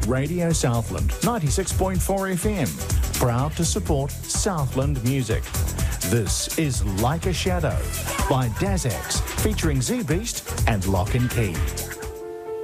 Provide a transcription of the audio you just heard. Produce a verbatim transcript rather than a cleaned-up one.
Radio Southland, ninety-six point four F M. Proud to support Southland music. This is Like a Shadow by Dazax, featuring Z Beast and Lock and Key.